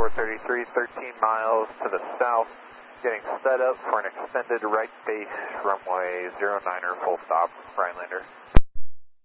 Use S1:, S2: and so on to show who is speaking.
S1: 433, 13 miles to the south, getting set up for an extended right base, runway 09er, full stop, Rhinelander.